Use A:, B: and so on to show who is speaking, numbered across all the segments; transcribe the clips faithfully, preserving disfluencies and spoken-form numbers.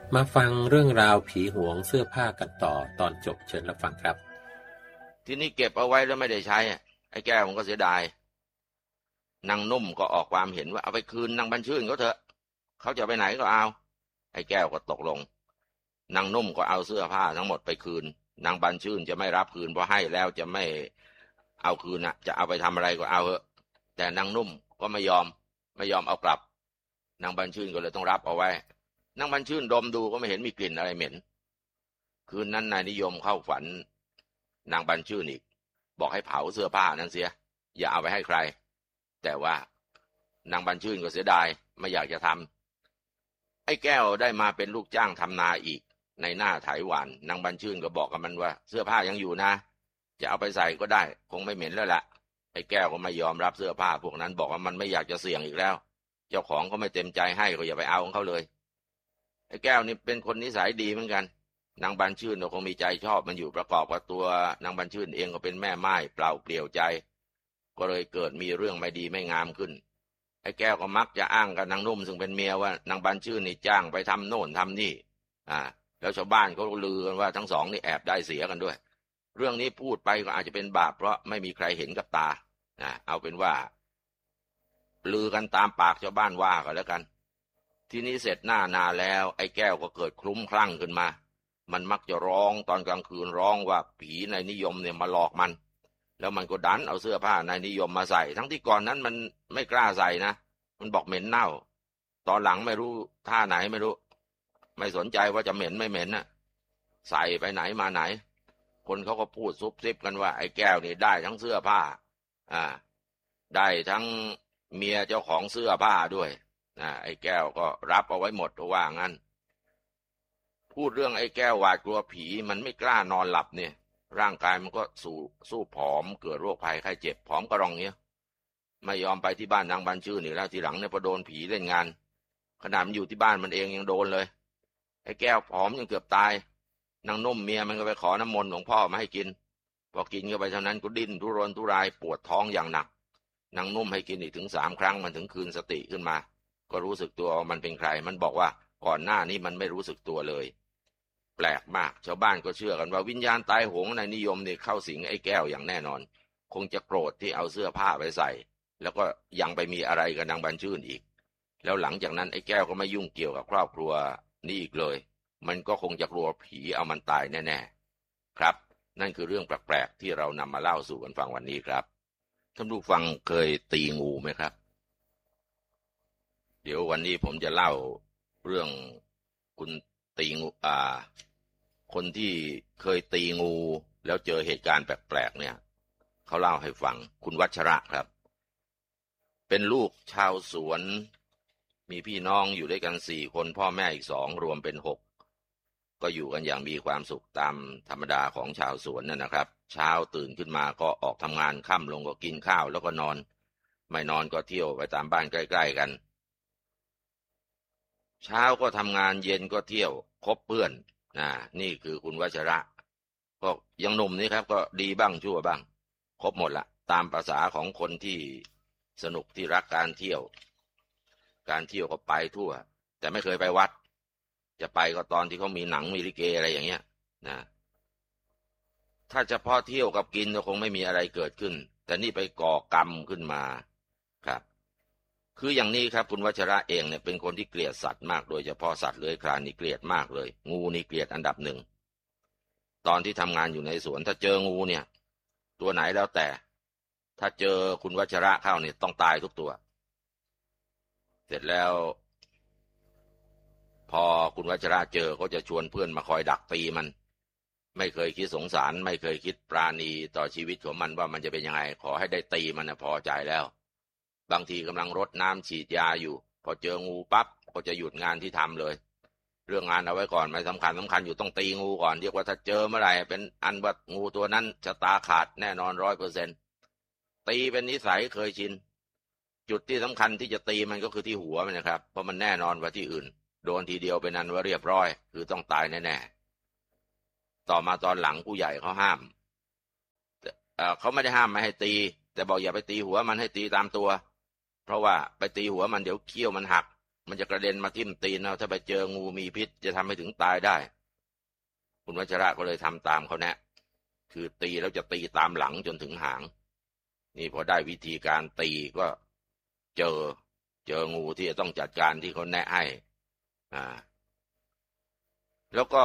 A: มาฟังเรื่องราวผีหวงเสื้อผ้ากันต่อตอนจบเชิญรับฟังครับ
B: ทีนี้เก็บเอาไว้แล้วไม่ได้ใช้ไอ้แก้วมันก็เสียดายนางนุ่มก็ออกความเห็นว่าเอาไปคืนนางบัญชื่นเขาเถอะเขาจะไปไหนก็เอาไอ้แก้วก็ตกลงนางนุ่มก็เอาเสื้อผ้าทั้งหมดไปคืนนางบัญชื่นจะไม่รับคืนเพราะให้แล้วจะไม่เอาคืนนะจะเอาไปทำอะไรก็เอาเถอะแต่นางนุ่มก็ไม่ยอมไม่ยอมเอากลับนางบัญชื่นก็เลยต้องรับเอาไว้นางบัญชื่นดมดูก็ไม่เห็นมีกลิ่นอะไรเหม็นคืนนั้นนายนิยมเข้าฝันนางบัญชื่นอีกบอกให้เผาเสื้อผ้านั้นเสียอย่าเอาไปให้ใครแต่ว่านางบัญชื่นก็เสียดายไม่อยากจะทำไอ้แก้วได้มาเป็นลูกจ้างทำนาอีกในหน้าไถหวานนางบัญชื่นก็บอกกับมันว่าเสื้อผ้ายังอยู่นะจะเอาไปใส่ก็ได้คงไม่เหม็นแล้วละไอ้แก้วก็ไม่ยอมรับเสื้อผ้าพวกนั้นบอกว่ามันไม่อยากจะเสี่ยงอีกแล้วเจ้าของเขาไม่เต็มใจให้ก็อย่าไปเอาของเขาเลยไอ้แก้วนี่เป็นคนนิสัยดีเหมือนกันนางบัญชื่นก็คงมีใจชอบมันอยู่ประกอบกับตัวนางบัญชื่นเองก็เป็นแม่ไม้เปล่าเปลี่ยวใจก็เลยเกิดมีเรื่องไม่ดีไม่งามขึ้นไอ้แก้วก็มักจะอ้างกับนางนุ่มซึ่งเป็นเมียว่านางบัญชื่นนี่จ้างไปทำโน่นทำนี่อ่าแล้วชาวบ้านเขาลือกันว่าทั้งสองนี่แอบได้เสียกันด้วยเรื่องนี้พูดไปก็อาจจะเป็นบาปเพราะไม่มีใครเห็นกับตานะเอาเป็นว่าลือกันตามปากชาวบ้านว่ากันแล้วกันทีนี้เสร็จหน้านาแล้วไอ้แก้วก็เกิดคลุ้มคลั่งขึ้นมามันมักจะร้องตอนกลางคืนร้องว่าผีในนิยมเนี่ยมาหลอกมันแล้วมันก็ดันเอาเสื้อผ้านายนิยมมาใส่ทั้งที่ก่อนนั้นมันไม่กล้าใส่นะมันบอกเหม็นเน่าตอนหลังไม่รู้ท่าไหนไม่รู้ไม่สนใจว่าจะเหม็นไม่เหม็นน่ะใส่ไปไหนมาไหนคนเขาก็พูดซุบซิบกันว่าไอ้แก้วนี่ได้ทั้งเสื้อผ้าอ่าได้ทั้งเมียเจ้าของเสื้อผ้าด้วยนะไอ้แก้วก็รับเอาไว้หมดว่างั้นพูดเรื่องไอ้แก้วหวาดกลัวผีมันไม่กล้านอนหลับเนี่ยร่างกายมันก็สู้สู้ผอมเกิดโรคภัยไข้เจ็บผอมกระรองเนี้ยไม่ยอมไปที่บ้านนางบัญชื่นอีกแล้วทีหลังเนี่ยพอโดนผีเล่นงานขนาดมันอยู่ที่บ้านมันเองยังโดนเลยไอ้แก้วผอมยังเกือบตายนางนุ่มเมียมันก็ไปขอน้ำมนต์หลวงพ่อมาให้กินพอกินเข้าไปเท่านั้นก็ดิ้นทุรนทุรายปวดท้องอย่างหนักนางนุ่มให้กินอีกถึงสามครั้งมันถึงคืนสติขึ้นมาก็รู้สึกตัวว่ามันเป็นใครมันบอกว่าก่อนหน้านี้มันไม่รู้สึกตัวเลยแปลกมากชาวบ้านก็เชื่อกันว่าวิญญาณตายโหงในนิยมเนี่ยเข้าสิงไอ้แก้วอย่างแน่นอนคงจะโกรธที่เอาเสื้อผ้าไปใส่แล้วก็ยังไปมีอะไรกับนางบัญชื่นอีกแล้วหลังจากนั้นไอ้แก้วก็ไม่ยุ่งเกี่ยวกับครอบครัวนี่อีกเลยมันก็คงจะกลัวผีเอามันตายแน่ๆครับนั่นคือเรื่องแปลกๆที่เรานำมาเล่าสู่กันฟังวันนี้ครับท่านผู้ฟังเคยตีงูไหมครับเดี๋ยววันนี้ผมจะเล่าเรื่องคุณตีงูอ่าคนที่เคยตีงูแล้วเจอเหตุการณ์แปลกๆเนี่ยเขาเล่าให้ฟังคุณวัชระครับเป็นลูกชาวสวนมีพี่น้องอยู่ด้วยกันสี่คนพ่อแม่อีกสองรวมเป็นหกก็อยู่กันอย่างมีความสุขตามธรรมดาของชาวสวนนั่นนะครับเช้าตื่นขึ้นมาก็ออกทำงานค่ำลงก็กินข้าวแล้วก็นอนไม่นอนก็เที่ยวไปตามบ้านใกล้ๆกันเช้าก็ทำงานเย็นก็เที่ยวคบเพื่อนนะนี่คือคุณวัชระก็ยังหนุ่มนี่ครับก็ดีบ้างชั่วบ้างครบหมดละตามภาษาของคนที่สนุกที่รักการเที่ยวการเที่ยวก็ไปทั่วแต่ไม่เคยไปวัดจะไปก็ตอนที่เขามีหนังมีลิเกอะไรอย่างเงี้ยนะถ้าเฉพาะเที่ยวกับกินก็คงไม่มีอะไรเกิดขึ้นแต่นี่ไปก่อกรรมขึ้นมาครับคืออย่างนี้ครับคุณวัชระเองเนี่ยเป็นคนที่เกลียดสัตว์มากโดยเฉพาะสัตว์เลื้อยคลานนี่เกลียดมากเลยงูนี่เกลียดอันดับหนึ่งตอนที่ทำงานอยู่ในสวนถ้าเจองูเนี่ยตัวไหนแล้วแต่ถ้าเจอคุณวัชระเข้าเนี่ยต้องตายทุกตัวเสร็จแล้วพอคุณวัชระเจอก็จะชวนเพื่อนมาคอยดักตีมันไม่เคยคิดสงสารไม่เคยคิดปราณีต่อชีวิตของมันว่ามันจะเป็นยังไงขอให้ได้ตีมันนะพอใจแล้วบางทีกำลังรดน้ำฉีดยาอยู่พอเจองูปั๊บก็จะหยุดงานที่ทำเลยเรื่องงานเอาไว้ก่อนไม่สำคัญสำคัญอยู่ต้องตีงูก่อนเรียกว่าถ้าเจอเมื่อไหร่เป็นอันว่างูตัวนั้นชะตาขาดแน่นอนร้อยเปอร์เซ็นต์ตีเป็นนิสัยเคยชินจุดที่สำคัญที่จะตีมันก็คือที่หัวมันนะครับเพราะมันแน่นอนกว่าที่อื่นโดนทีเดียวเป็นอันว่าเรียบร้อยคือต้องตายแน่ๆต่อมาตอนหลังผู้ใหญ่เขาห้ามเอ่อเขาไม่ได้ห้ามไม่ให้ตีแต่บอกอย่าไปตีหัวมันให้ตีตามตัวเพราะว่าไปตีหัวมันเดี๋ยวเขี้ยวมันหักมันจะกระเด็นมาทิ่มตีนเราถ้าไปเจองูมีพิษจะทำให้ถึงตายได้คุณวัชระก็เลยทำตามเขาแนะคือตีแล้วจะตีตามหลังจนถึงหางนี่พอได้วิธีการตีก็เจอเจองูที่จะต้องจัดการที่เขาแนะให้อ่าแล้วก็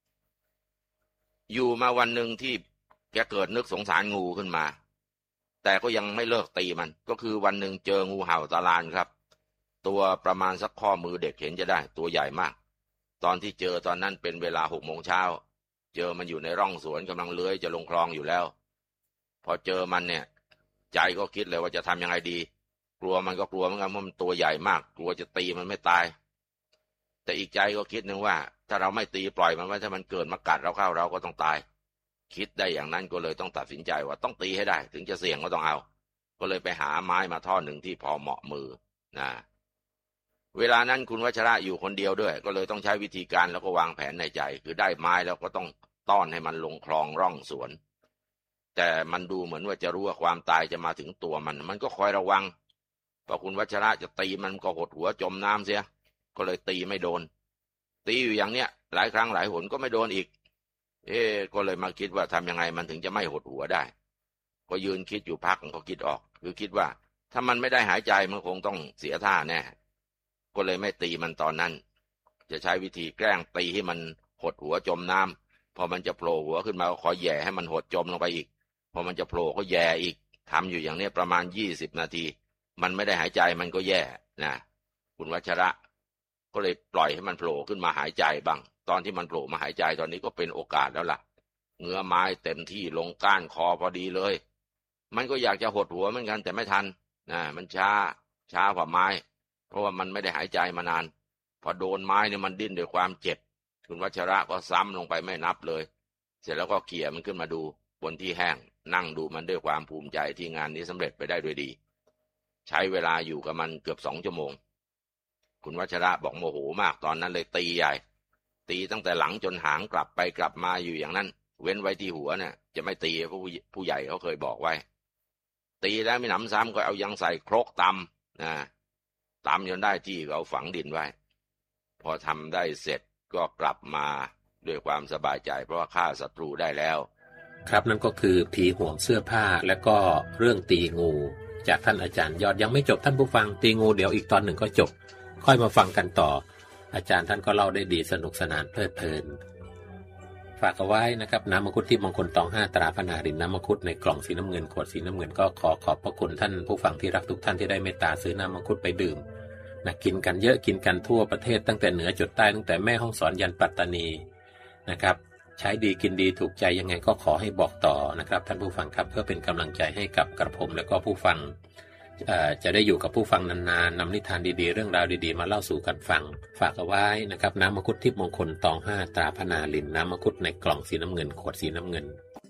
B: อยู่มาวันหนึ่งที่แกเกิดนึกสงสารงูขึ้นมาแต่ก็ยังไม่เลิกตีมันก็คือวันหนึ่งเจองูเห่าตาลานครับตัวประมาณสักข้อมือเด็กเห็นจะได้ตัวใหญ่มากตอนที่เจอตอนนั้นเป็นเวลาหกโมงเช้าเจอมันอยู่ในร่องสวนกำลังเลื้อยจะลงคลองอยู่แล้วพอเจอมันเนี่ยใจก็คิดเลยว่าจะทำยังไงดีกลัวมันก็กลัวเหมือนกันเพราะมันตัวใหญ่มากกลัวจะตีมันไม่ตายแต่อีกใจก็คิดนึงว่าถ้าเราไม่ตีปล่อยมันไว้ถ้ามันเกิดมากัดเราเข้าเราก็ต้องตายคิดได้อย่างนั้นก็เลยต้องตัดสินใจว่าต้องตีให้ได้ถึงจะเสี่ยงก็ต้องเอาก็เลยไปหาไม้มาท่อนหนึ่งที่พอเหมาะมือนะเวลานั้นคุณวัชระอยู่คนเดียวด้วยก็เลยต้องใช้วิธีการแล้วก็วางแผนในใจคือได้ไม้แล้วก็ต้องต้อนให้มันลงคลองร่องสวนแต่มันดูเหมือนว่าจะรู้ว่าความตายจะมาถึงตัวมันมันก็คอยระวังพอคุณวัชระจะตีมันก็หดหัวจมน้ำเสียก็เลยตีไม่โดนตีอยู่อย่างเนี้ยหลายครั้งหลายหนก็ไม่โดนอีกเอ๊ก็เลยมาคิดว่าทำยังไงมันถึงจะไม่หดหัวได้ก็ยืนคิดอยู่พักก็คิดออกคือคิดว่าถ้ามันไม่ได้หายใจมันคงต้องเสียท่าแน่ก็เลยไม่ตีมันตอนนั้นจะใช้วิธีแกล้งตีให้มันหดหัวจมน้ำพอมันจะโผล่หัวขึ้นมาก็ขอแย่ให้มันหดจมลงไปอีกพอมันจะโผล่ก็แย่อีกทำอยู่อย่างนี้ประมาณยี่สิบนาทีมันไม่ได้หายใจมันก็แย่นะคุณวัชระก็เลยปล่อยให้มันโผล่ขึ้นมาหายใจบ้างตอนที่มันโผล่มาหายใจตอนนี้ก็เป็นโอกาสแล้วล่ะเงื้อไม้เต็มที่ลงก้านคอพอดีเลยมันก็อยากจะหดหัวเหมือนกันแต่ไม่ทันนะมันช้าช้ากว่าไม้เพราะว่ามันไม่ได้หายใจมานานพอโดนไม้เนี่ยมันดิ้นด้วยความเจ็บคุณวัชระก็ซ้ำลงไปไม่นับเลยเสร็จแล้วก็เขี่ยมันขึ้นมาดูบนที่แห้งนั่งดูมันด้วยความภูมิใจที่งานนี้สำเร็จไปได้ด้วยดีใช้เวลาอยู่กับมันเกือบสองชั่วโมงคุณวัชระบอกโมโหมากตอนนั้นเลยตีใหญ่ตีตั้งแต่หลังจนหางกลับไปกลับมาอยู่อย่างนั้นเว้นไว้ที่หัวเนี่ยจะไม่ตีผู้ผู้ใหญ่เขาเคยบอกไว้ตีแล้วไม่หนำซ้ำก็เอายังใส่ครกตำนะตำจนได้ที่เอาฝังดินไว้พอทำได้เสร็จก็กลับมาด้วยความสบายใจเพราะว่าฆ่าศัตรูได้แล้ว
A: ครับนั่นก็คือผีห่วงเสื้อผ้าและก็เรื่องตีงูจากท่านอาจารย์ยอดยังไม่จบท่านผู้ฟังตีงูเดี๋ยวอีกตอนหนึ่งก็จบค่อยมาฟังกันต่ออาจารย์ท่านก็เล่าได้ดีสนุกสนานเพลิดเพลินฝากเอาไว้นะครับน้ำมังคุดที่มงคลตองห้าตราพนารินน้ำมังคุดในกล่องสีน้ำเงินขวดสีน้ำเงินก็ขอขอบพระคุณท่านผู้ฟังที่รักทุกท่านที่ได้เมตตาซื้อน้ำมังคุดไปดื่มนะกินกันเยอะกินกันทั่วประเทศตั้งแต่เหนือจดใต้ตั้งแต่แม่ฮ่องสอนยันปัตตานีนะครับใช้ดีกินดีถูกใจยังไงก็ขอให้บอกต่อนะครับท่านผู้ฟังครับเพื่อเป็นกำลังใจให้กับกระผมและก็ผู้ฟังจะได้อยู่กับผู้ฟังนานๆนำนิทานดีๆเรื่องราวดีๆมาเล่าสู่กันฟังฝากเอาไว้นะครับน้ำมังคุดทิพย์มงคลตองห้าตราพนารินน้ำมังคุดในกล่องสีน้ำเงินขวดสีน้ำเงิน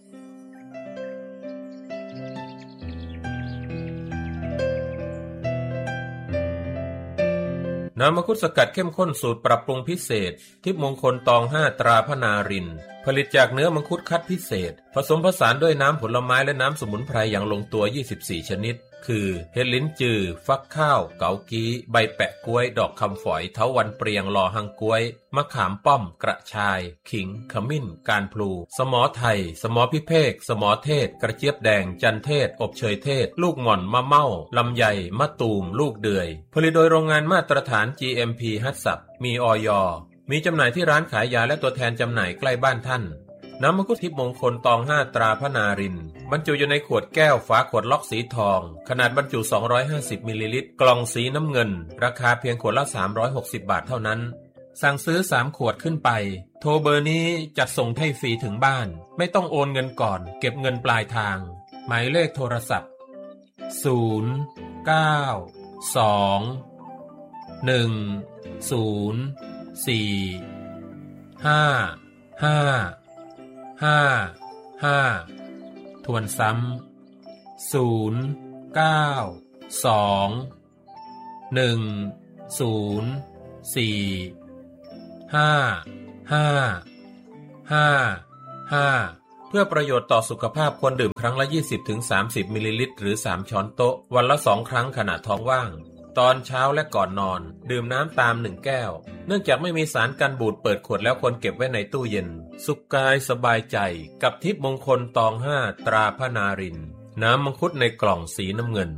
C: น้ำมังคุดสกัดเข้มข้นสูตรปรับปรุงพิเศษทิพย์มงคลตองห้าตราพนารินผลิตจากเนื้อมังคุดคัดพิเศษผสมผสานด้วยน้ำผลไม้และน้ำสมุนไพรอย่างลงตัวยี่สิบสี่ชนิดคือเห็ดลิ้นจือฟักข้าวเกากี้ใบแปะกล้วยดอกคำฝอยเถาวัลย์เปรียงลอหังกล้วยมะขามป้อมกระชายขิงขมิ้นการพลูสมอไทยสมอพิเภกสมอเทศกระเจี๊ยบแดงจันเทศอบเชยเทศลูกหม่อนมะเม่าลำไยมะตูมลูกเดือยผลิตโดยโรงงานมาตรฐาน จี เอ็ม พี ฮัตสับมีอย.มีจำหน่ายที่ร้านขายยาและตัวแทนจำหน่ายใกล้บ้านท่านน้ำมังคุดทิพย์มงคลตองห้าตราพนารินบรรจุอยู่ในขวดแก้วฝาขวดล็อกสีทองขนาดบรรจุสองร้อยห้าสิบมิลลิลิตรกล่องสีน้ำเงินราคาเพียงขวดละสามร้อยหกสิบบาทเท่านั้นสั่งซื้อสามขวดขึ้นไปโทรเบอร์นี้จัดส่งให้ฟรีถึงบ้านไม่ต้องโอนเงินก่อนเก็บเงินปลายทางหมายเลขโทรศัพท์ศูนย์ เก้า สอง หนึ่ง ศูนย์ สี่ ห้า ห้าห้า ห้าทวนซ้ำศูนย์ เก้า สอง หนึ่ง ศูนย์ สี่ ห้า ห้า ห้า ห้าเพื่อประโยชน์ต่อสุขภาพควรดื่มครั้งละ ยี่สิบถึงสามสิบ มิลลิลิตรหรือสามช้อนโต๊ะวันละสองครั้งขณะท้องว่างตอนเช้าและก่อนนอนดื่มน้ำตามหนึ่งแก้วเนื่องจากไม่มีสารกันบูดเปิดขวดแล้วควรเก็บไว้ในตู้เย็นสุขกายสบายใจกับทิพย์มงคลตองห้าตราพระนารินทร์น้ำมังคุดในกล่องสีน้ำเงิน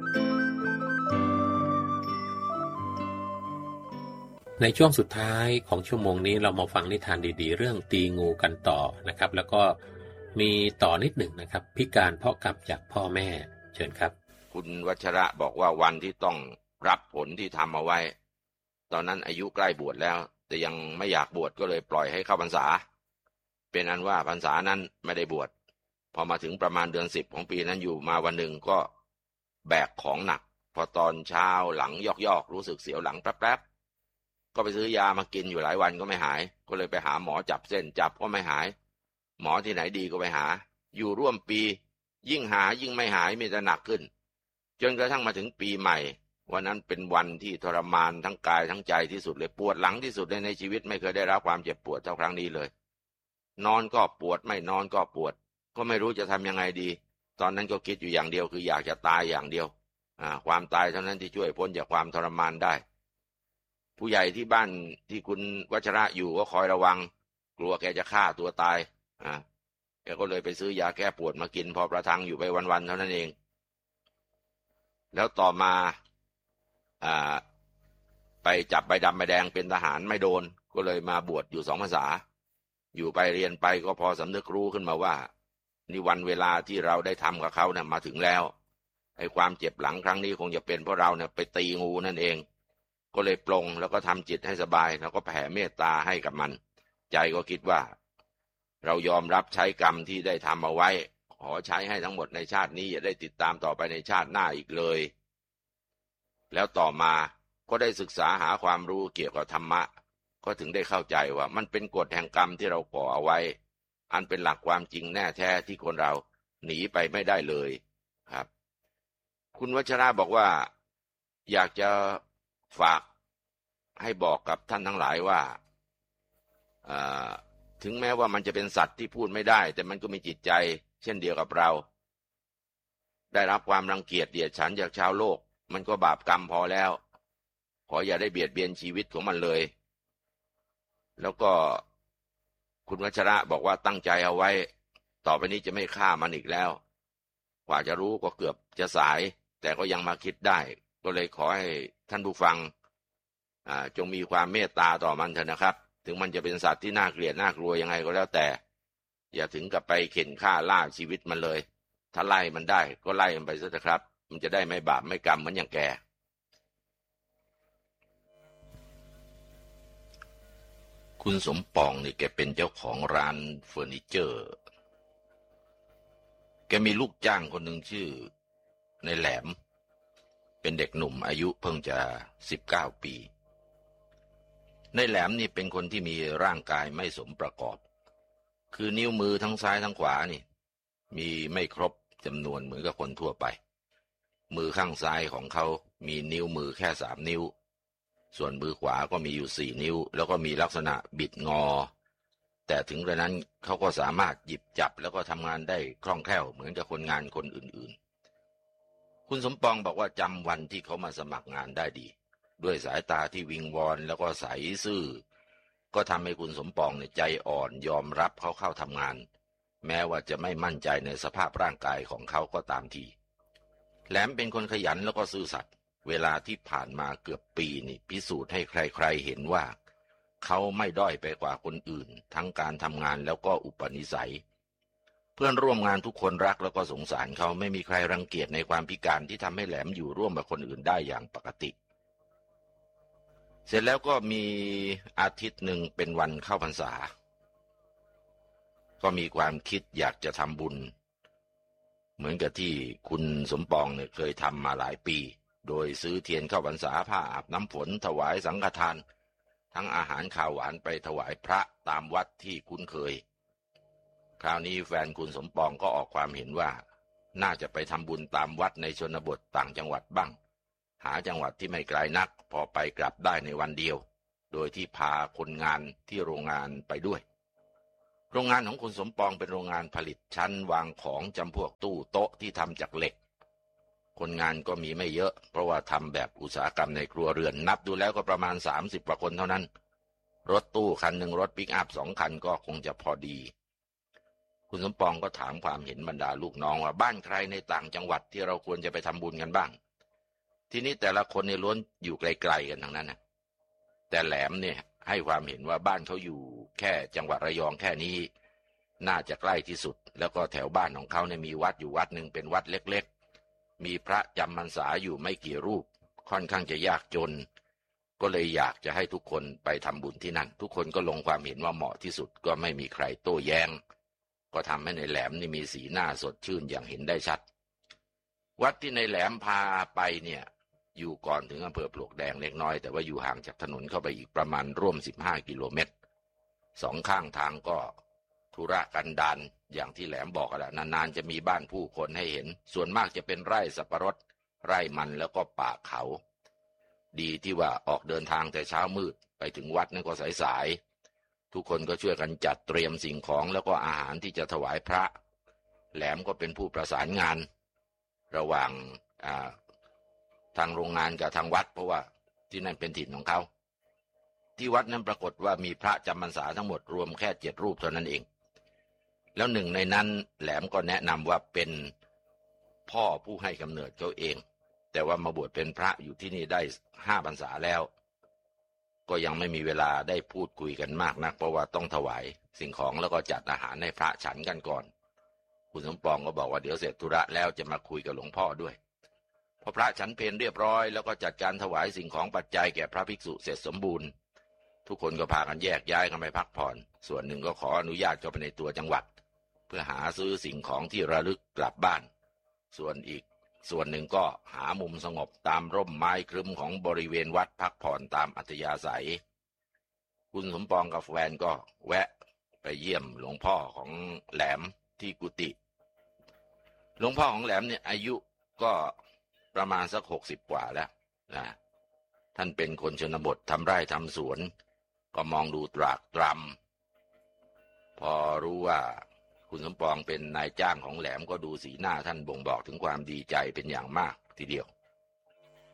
A: ในช่วงสุดท้ายของชั่วโมงนี้เรามาฟังนิทานดีๆเรื่องตีงูกันต่อนะครับแล้วก็มีต่อนิดหนึ่งนะครับพิการเพราะกรรมจากพ่อแม่เชิญครับ
B: คุณวัชระบอกว่าวันที่ต้องรับผลที่ทำเอาไว้ตอนนั้นอายุใกล้บวชแล้วแต่ยังไม่อยากบวชก็เลยปล่อยให้เข้าพรรษาเป็นอันว่าพรรษานั้นไม่ได้บวชพอมาถึงประมาณเดือนสิบของปีนั้นอยู่มาวันหนึ่งก็แบกของหนักพอตอนเช้าหลังยอกๆรู้สึกเสียวหลังแป๊บๆก็ไปซื้อยามากินอยู่หลายวันก็ไม่หายก็เลยไปหาหมอจับเส้นจับก็ไม่หายหมอที่ไหนดีก็ไปหาอยู่ร่วมปียิ่งหายิ่งไม่หายมีแต่หนักขึ้นจนกระทั่งมาถึงปีใหม่วันนั้นเป็นวันที่ทรมานทั้งกายทั้งใจที่สุดเลยปวดหลังที่สุดเลยในชีวิตไม่เคยได้รับความเจ็บปวดเท่าครั้งนี้เลยนอนก็ปวดไม่นอนก็ปวดก็ไม่รู้จะทำยังไงดีตอนนั้นก็คิดอยู่อย่างเดียวคืออยากจะตายอย่างเดียวอ่าความตายเท่านั้นที่ช่วยพ้นจากความทรมานได้ผู้ใหญ่ที่บ้านที่คุณวัชระอยู่ก็คอยระวังกลัวแกจะฆ่าตัวตายอ่าแกก็เลยไปซื้อยาแก้ปวดมากินพอประทังอยู่ไปวันๆเท่านั้นเองแล้วต่อมาอ่าไปจับใบดำใบแดงเป็นทหารไม่โดนก็เลยมาบวชอยู่สองพรรษาอยู่ไปเรียนไปก็พอสำนึกรู้ขึ้นมาว่านี่วันเวลาที่เราได้ทำกับเขาเนี่ยมาถึงแล้วไอ้ความเจ็บหลังครั้งนี้คงจะเป็นเพราะเราเนี่ยไปตีงูนั่นเองก็เลยปลงแล้วก็ทำจิตให้สบายแล้วก็แผ่เมตตาให้กับมันใจก็คิดว่าเรายอมรับใช้กรรมที่ได้ทำเอาไว้ขอใช้ให้ทั้งหมดในชาตินี้อย่าได้ติดตามต่อไปในชาติหน้าอีกเลยแล้วต่อมาก็ได้ศึกษาหาความรู้เกี่ยวกับธรรมะก็ถึงได้เข้าใจว่ามันเป็นกฎแห่งกรรมที่เราก่อเอาไว้อันเป็นหลักความจริงแน่แท้ที่คนเราหนีไปไม่ได้เลยครับคุณวัชระบอกว่าอยากจะฝากให้บอกกับท่านทั้งหลายว่าถึงแม้ว่ามันจะเป็นสัตว์ที่พูดไม่ได้แต่มันก็มีจิตใจเช่นเดียวกับเราได้รับความรังเกียจเดียดฉันจากชาวโลกมันก็บาปกรรมพอแล้วขออย่าได้เบียดเบียนชีวิตของมันเลยแล้วก็คุณวัชระบอกว่าตั้งใจเอาไว้ต่อไปนี้จะไม่ฆ่ามันอีกแล้วกว่าจะรู้ก็เกือบจะสายแต่ก็ยังมาคิดได้ก็เลยขอให้ท่านผู้ฟังจงมีความเมตตาต่อมันเถอะนะครับถึงมันจะเป็นสัตว์ที่น่าเกลียดน่ากลัวยังไงก็แล้วแต่อย่าถึงกับไปเข็นฆ่าล่าชีวิตมันเลยถ้าไล่มันได้ก็ไล่มันไปซะเถอะครับมันจะได้ไม่บาปไม่กรรมเหมือนอย่างแกคุณสมปองนี่แกเป็นเจ้าของร้านเฟอร์นิเจอร์แกมีลูกจ้างคนหนึ่งชื่อในแหลมเป็นเด็กหนุ่มอายุเพิ่งจะสิบเก้าปีในแหลมนี่เป็นคนที่มีร่างกายไม่สมประกอบคือนิ้วมือทั้งซ้ายทั้งขวานี่มีไม่ครบจำนวนเหมือนกับคนทั่วไปมือข้างซ้ายของเขามีนิ้วมือแค่สามนิ้วส่วนมือขวาก็มีอยู่สี่นิ้วแล้วก็มีลักษณะบิดงอแต่ถึงกระนั้นเขาก็สามารถหยิบจับแล้วก็ทำงานได้คล่องแคล่วเหมือนกับคนงานคนอื่นๆคุณสมปองบอกว่าจำวันที่เขามาสมัครงานได้ดีด้วยสายตาที่วิงวอนแล้วก็ใสซื่อก็ทำให้คุณสมปองในใจอ่อนยอมรับเขาเข้าทำงานแม้ว่าจะไม่มั่นใจในสภาพร่างกายของเขาก็ตามทีแหลมเป็นคนขยันแล้วก็ซื่อสัตย์เวลาที่ผ่านมาเกือบปีนี่พิสูจน์ให้ใครๆเห็นว่าเขาไม่ด้อยไปกว่าคนอื่นทั้งการทำงานแล้วก็อุปนิสัยเพื่อนร่วมงานทุกคนรักแล้วก็สงสารเขาไม่มีใครรังเกียจในความพิการที่ทำให้แหลมอยู่ร่วมกับคนอื่นได้อย่างปกติเสร็จแล้วก็มีอาทิตย์หนึ่งเป็นวันเข้าพรรษาก็มีความคิดอยากจะทำบุญเหมือนกับที่คุณสมปองเนี่ยเคยทำมาหลายปีโดยซื้อเทียนเข้าพรรษาผ้าอาบน้ำฝนถวายสังฆทานทั้งอาหารข้าวหวานไปถวายพระตามวัดที่คุ้นเคยคราวนี้แฟนคุณสมปองก็ออกความเห็นว่าน่าจะไปทำบุญตามวัดในชนบทต่างจังหวัดบ้างหาจังหวัดที่ไม่ไกลนักพอไปกลับได้ในวันเดียวโดยที่พาคนงานที่โรงงานไปด้วยโรงงานของคุณสมปองเป็นโรงงานผลิตชั้นวางของจำพวกตู้โต๊ะที่ทำจากเหล็กคนงานก็มีไม่เยอะเพราะว่าทำแบบอุตสาหกรรมในครัวเรือนนับดูแล้วก็ประมาณสามสิบกว่าคนเท่านั้นรถตู้คันหนึ่งรถปิกอัพสองคันก็คงจะพอดีคุณสมปองก็ถามความเห็นบรรดาลูกน้องว่าบ้านใครในต่างจังหวัดที่เราควรจะไปทำบุญกันบ้างทีนี้แต่ละคนเนี่ยล้วนอยู่ไกลๆกันทั้งนั้นนะแต่แหลมเนี่ยให้ความเห็นว่าบ้านเขาอยู่แค่จังหวัดระยองแค่นี้น่าจะใกล้ที่สุดแล้วก็แถวบ้านของเขาเนี่ยมีวัดอยู่วัดหนึ่งเป็นวัดเล็กๆมีพระจำพรรษาอยู่ไม่กี่รูปค่อนข้างจะยากจนก็เลยอยากจะให้ทุกคนไปทำบุญที่นั่นทุกคนก็ลงความเห็นว่าเหมาะที่สุดก็ไม่มีใครโต้แย้งก็ทำให้ในแหลมนี่มีสีหน้าสดชื่นอย่างเห็นได้ชัดวัดที่ในแหลมพาไปเนี่ยอยู่ก่อนถึงอำเภอปลวกแดงเล็กน้อยแต่ว่าอยู่ห่างจากถนนเข้าไปอีกประมาณร่วมสิบห้ากิโลเมตรสองข้างทางก็ธุระกันดารอย่างที่แหลมบอกแหละนานๆจะมีบ้านผู้คนให้เห็นส่วนมากจะเป็นไร่สับปะรดไร่มันแล้วก็ป่าเขาดีที่ว่าออกเดินทางแต่เช้ามืดไปถึงวัดนั่นก็สายๆทุกคนก็ช่วยกันจัดเตรียมสิ่งของแล้วก็อาหารที่จะถวายพระแหลมก็เป็นผู้ประสานงานระหว่างอ่าทางโรงงานกับทางวัดเพราะว่าที่นั่นเป็นถิ่นของเขาที่วัดนั้นปรากฏว่ามีพระจำพรรษาทั้งหมดรวมแค่เจ็ดรูปเท่านั้นเองแล้วหนึ่งในนั้นแหลมก็แนะนำว่าเป็นพ่อผู้ให้กำเนิดเขาเองแต่ว่ามาบวชเป็นพระอยู่ที่นี่ได้ห้าพรรษาแล้วก็ยังไม่มีเวลาได้พูดคุยกันมากนักเพราะว่าต้องถวายสิ่งของแล้วก็จัดอาหารให้พระฉันกันก่อนคุณสมปองก็บอกว่าเดี๋ยวเสร็จธุระแล้วจะมาคุยกับหลวงพ่อด้วยพอพระฉันเพลเรียบร้อยแล้วก็จัดการถวายสิ่งของปัจจัยแก่พระภิกษุเสร็จสมบูรณ์ทุกคนก็พากันแยกย้ายกันไปพักผ่อนส่วนหนึ่งก็ขออนุญาตเข้าไปในตัวจังหวัดเพื่อหาซื้อสิ่งของที่ระลึกกลับบ้านส่วนอีกส่วนหนึ่งก็หามุมสงบตามร่มไม้ครึ้มของบริเวณวัดพักผ่อนตามอัธยาศัยคุณสมปองกับแฟนก็แวะไปเยี่ยมหลวงพ่อของแหลมที่กุฏิหลวงพ่อของแหลมเนี่ยอายุก็ประมาณสักหกสิบกว่าแล้วนะท่านเป็นคนชนบททำไร่ทำสวนก็มองดูตรากตรำพอรู้ว่าคุณสมปองเป็นนายจ้างของแหลมก็ดูสีหน้าท่านบ่งบอกถึงความดีใจเป็นอย่างมากทีเดียว